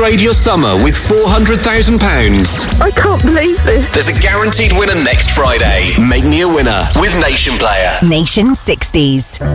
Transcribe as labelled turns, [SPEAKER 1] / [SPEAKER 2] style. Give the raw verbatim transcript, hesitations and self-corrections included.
[SPEAKER 1] upgrade your summer with four hundred thousand pounds.
[SPEAKER 2] I can't believe this.
[SPEAKER 1] There's a guaranteed winner next Friday. Make me a winner with Nation Player.
[SPEAKER 3] Nation sixties.